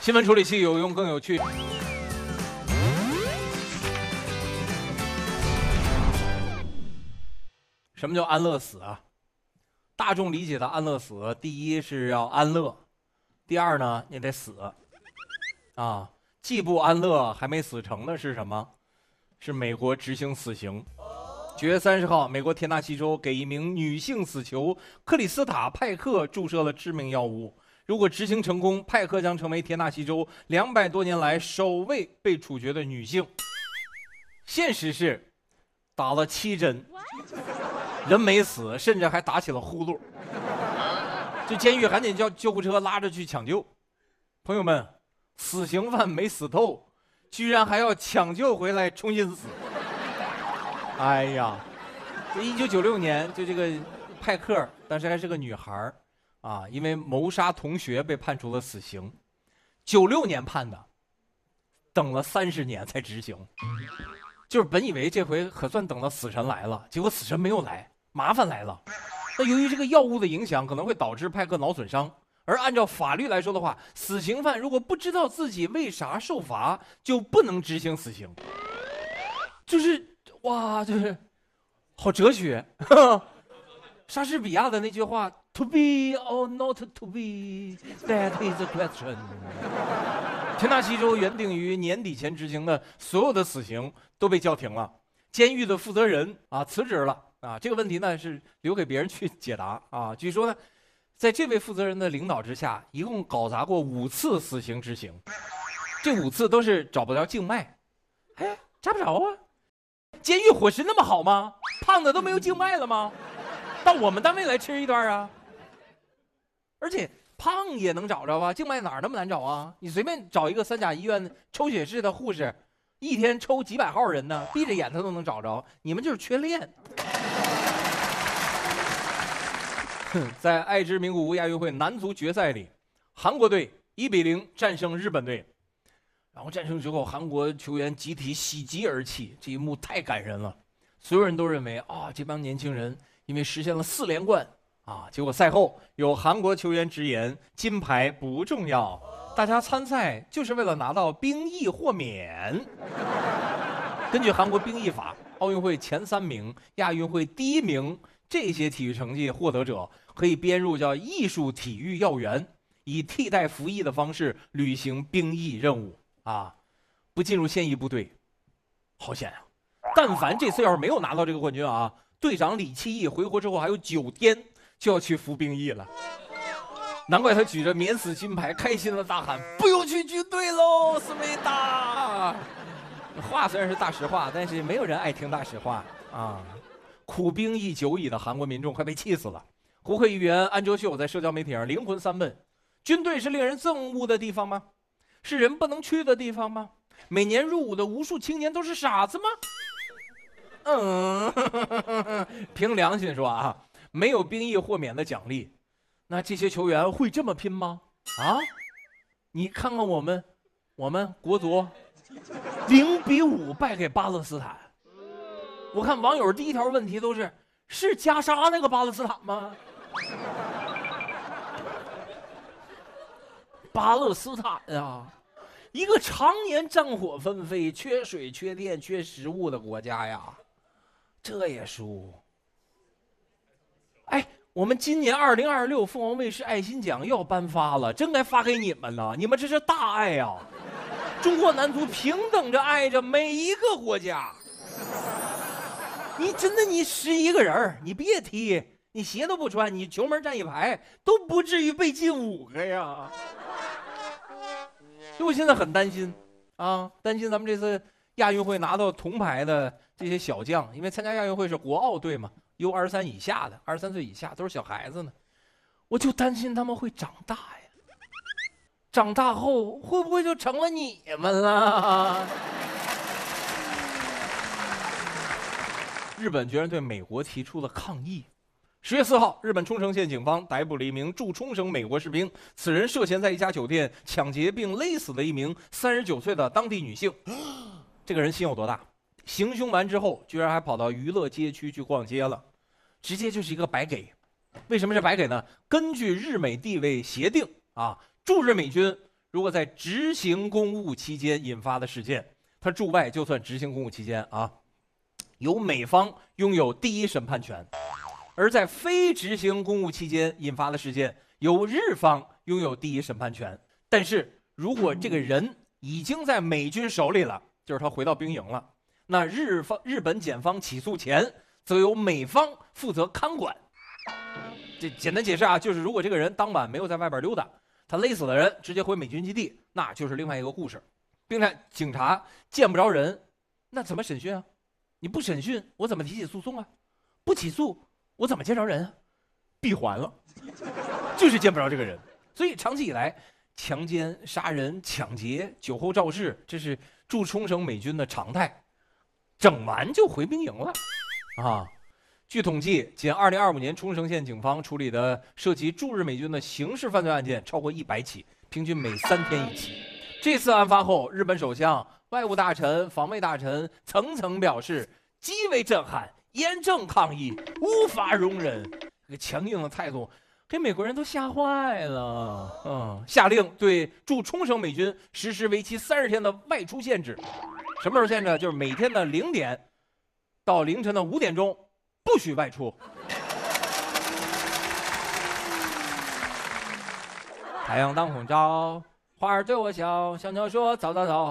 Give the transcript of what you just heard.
新闻处理器有用更有趣。什么叫安乐死啊？大众理解的安乐死，第一是要安乐，第二呢，你得死。啊，既不安乐还没死成的是什么？是美国执行死刑。9月30号，美国田纳西州给一名女性死囚克里斯塔·派克注射了致命药物。如果执行成功，派克将成为田纳西州200多年来首位被处决的女性。现实是，打了7针，人没死，甚至还打起了呼噜。这监狱赶紧叫救护车拉着去抢救。朋友们，死刑犯没死透，居然还要抢救回来重新死。哎呀，这1996年，就这个派克当时还是个女孩啊，因为谋杀同学被判处了死刑，96年判的，等了30年才执行。就是本以为这回可算等到死神来了，结果死神没有来，麻烦来了。那由于这个药物的影响，可能会导致派克脑损伤。而按照法律来说的话，死刑犯如果不知道自己为啥受罚，就不能执行死刑。就是哇，就是好哲学。莎士比亚的那句话 "To be or not to be, that is the question"。田纳西州原定于年底前执行的所有的死刑都被叫停了，监狱的负责人辞职了啊。这个问题呢是留给别人去解答啊。据说呢，在这位负责人的领导之下，一共搞砸过5次死刑执行，这5次都是找不着静脉，哎，扎不着啊。监狱伙食那么好吗？胖的都没有静脉了吗？到我们单位来吃一段啊！而且胖也能找着啊，静脉哪儿那么难找啊？你随便找一个3甲医院抽血室的护士，一天抽几百号人呢，闭着眼他都能找着。你们就是缺练。在爱知名古屋亚运会男足决赛里，韩国队1-0战胜日本队。然后战胜之后，韩国球员集体喜极而泣，这一幕太感人了。所有人都认为这帮年轻人因为实现了4连冠结果赛后有韩国球员直言，金牌不重要，大家参赛就是为了拿到兵役豁免。根据韩国兵役法，奥运会前3名、亚运会第1名这些体育成绩获得者可以编入叫艺术体育要员，以替代服役的方式履行兵役任务不进入现役部队，好险啊！但凡这次要是没有拿到这个冠军队长李奇义回国之后还有9天就要去服兵役了。难怪他举着免死金牌开心的大喊：“不用去军队喽，思密达！”话虽然是大实话，但是没有人爱听大实话苦兵役久矣的韩国民众快被气死了。国会议员安哲秀在社交媒体上灵魂3问：军队是令人憎恶的地方吗？是人不能去的地方吗？每年入伍的无数青年都是傻子吗？凭良心说没有兵役豁免的奖励，那这些球员会这么拼吗？你看看我们国足0-5败给巴勒斯坦。我看网友第一条问题都是加沙那个巴勒斯坦吗？巴勒斯坦一个常年战火纷飞、缺水、缺电、缺食物的国家呀，这也输。我们今年2026凤凰卫视爱心奖要颁发了，真该发给你们了，你们这是大爱呀！中国男足平等着爱着每一个国家。你11个人，你别踢，你鞋都不穿，你球门站一排，都不至于被进5个呀。所以我现在很担心担心咱们这次亚运会拿到铜牌的这些小将，因为参加亚运会是国奥队嘛，U23以下的，23岁以下都是小孩子呢，我就担心他们会长大呀，长大后会不会就成了你们了？日本居然对美国提出了抗议。10月4号，日本冲绳县警方逮捕了一名驻冲绳美国士兵，此人涉嫌在一家酒店抢劫并勒死了一名39岁的当地女性。这个人心有多大？行凶完之后，居然还跑到娱乐街区去逛街了，直接就是一个白给。为什么是白给呢？根据日美地位协定驻日美军如果在执行公务期间引发的事件，他驻外就算执行公务期间啊，由美方拥有第一审判权；而在非执行公务期间引发的事件，由日方拥有第一审判权。但是如果这个人已经在美军手里了，就是他回到兵营了，那日本检方起诉前，则由美方负责看管。这简单解释啊，就是如果这个人当晚没有在外边溜达，他勒死了人，直接回美军基地，那就是另外一个故事。并且警察见不着人，那怎么审讯啊？你不审讯，我怎么提起诉讼啊？不起诉，我怎么见着人啊？闭环了，就是见不着这个人。所以长期以来，强奸、杀人、抢劫、酒后肇事，这是驻冲绳美军的常态。整完就回兵营了啊！据统计，仅2025年冲绳县警方处理的涉及驻日美军的刑事犯罪案件超过100起，平均每3天1起。这次案发后，日本首相、外务大臣、防卫大臣层层表示极为震撼，严正抗议，无法容忍。这个强硬的态度给美国人都吓坏了。下令对驻冲绳美军实施为期30天的外出限制。什么时候限制？就是每天的0点到凌晨的5点钟不许外出。太阳当空照，花儿对我笑，小鸟说早早早。